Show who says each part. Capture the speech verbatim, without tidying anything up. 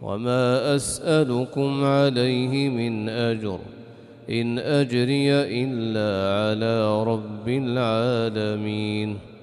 Speaker 1: وما أسألكم عليه من أجر إن أجري إلا على رب العالمين.